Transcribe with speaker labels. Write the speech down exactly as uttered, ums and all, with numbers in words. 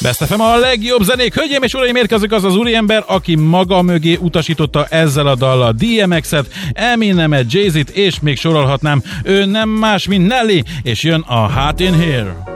Speaker 1: Best ef em a legjobb zenék. Hölgyeim és uraim, érkezik az az úriember, aki maga mögé utasította ezzel a dallal dé em iksz-et, Eminemet, Jay-Z-t, és még sorolhatnám. Ő nem más, mint Nelly, és jön a Hot in Here.